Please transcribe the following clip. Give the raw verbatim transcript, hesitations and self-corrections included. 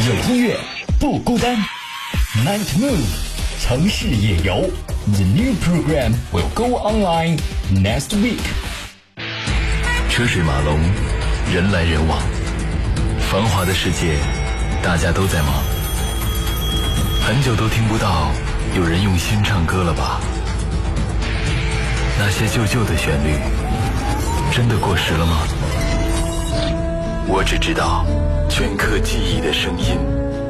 有音乐不孤单 Night Move 城市夜游 The new program will go online next week。 车水马龙，人来人往，繁华的世界大家都在忙，很久都听不到有人用心唱歌了吧？那些旧旧的旋律真的过时了吗？我只知道镌刻记忆的声音